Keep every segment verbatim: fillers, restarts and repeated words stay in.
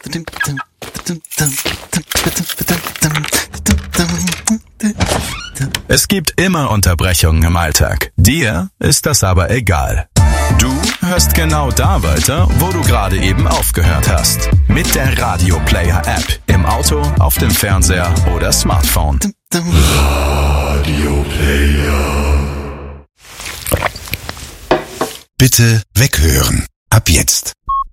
Es gibt immer Unterbrechungen im Alltag. Dir ist das aber egal. Du hörst genau da weiter, wo du gerade eben aufgehört hast. Mit der Radio Player App. Im Auto, auf dem Fernseher oder Smartphone. Radio Player. Bitte weghören. Ab jetzt.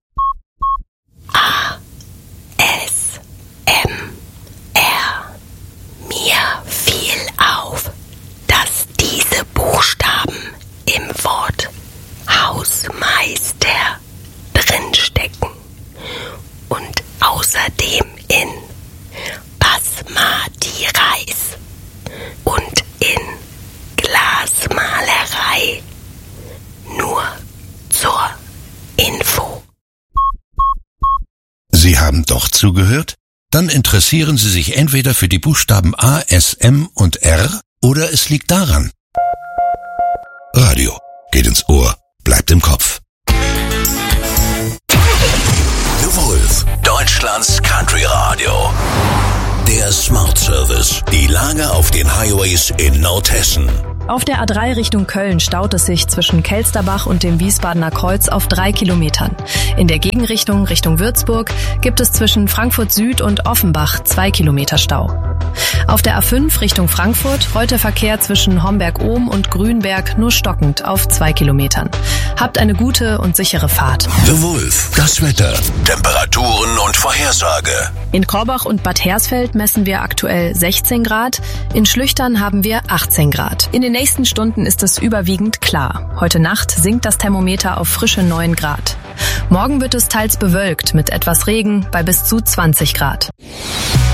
A. S. M. R. Mir fiel auf, dass diese Buchstaben im Wort Hausmeister drinstecken und außerdem in Basmati Reis und in Glasmalerei. Nur zur Info. Sie haben doch zugehört? Dann interessieren Sie sich entweder für die Buchstaben A, S, M und R oder es liegt daran. Radio geht ins Ohr, bleibt im Kopf. The Wolf, Deutschlands Country Radio. Der Smart Service. Die Lage auf den Highways in Nordhessen. Auf der A drei Richtung Köln staut es sich zwischen Kelsterbach und dem Wiesbadener Kreuz auf drei Kilometern. In der Gegenrichtung Richtung Würzburg gibt es zwischen Frankfurt Süd und Offenbach zwei Kilometer Stau. Auf der A fünf Richtung Frankfurt rollt der Verkehr zwischen Homberg-Ohm und Grünberg nur stockend auf zwei Kilometern. Habt eine gute und sichere Fahrt. The Wolf, das Wetter, Temperaturen und Vorhersage. In Korbach und Bad Hersfeld messen wir aktuell sechzehn Grad, in Schlüchtern haben wir achtzehn Grad. In den nächsten Stunden ist es überwiegend klar. Heute Nacht sinkt das Thermometer auf frische neun Grad. Morgen wird es teils bewölkt mit etwas Regen bei bis zu zwanzig Grad.